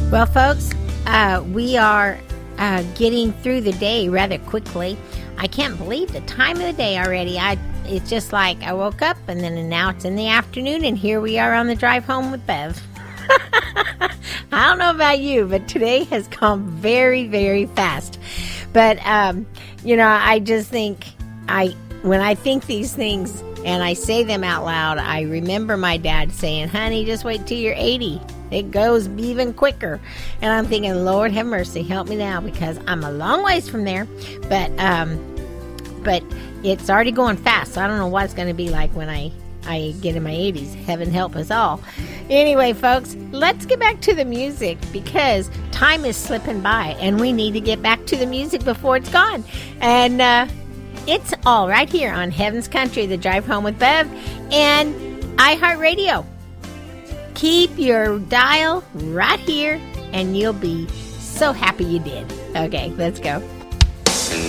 Well, folks, we are getting through the day rather quickly. I can't believe the time of the day already. It's just like I woke up and then now it's in the afternoon and here we are on the drive home with Bev. I don't know about you, but today has come very, very fast. But, I just think when I think these things and I say them out loud, I remember my dad saying, honey, just wait till you're 80. It goes even quicker. And I'm thinking, Lord have mercy, help me now, because I'm a long ways from there. But it's already going fast, so I don't know what it's going to be like when I get in my 80s. Heaven help us all. Anyway, folks, let's get back to the music because time is slipping by and we need to get back to the music before it's gone. And it's all right here on Heaven's Country, the Drive Home with Bev, and iHeartRadio. Keep your dial right here, and you'll be so happy you did. Okay, let's go.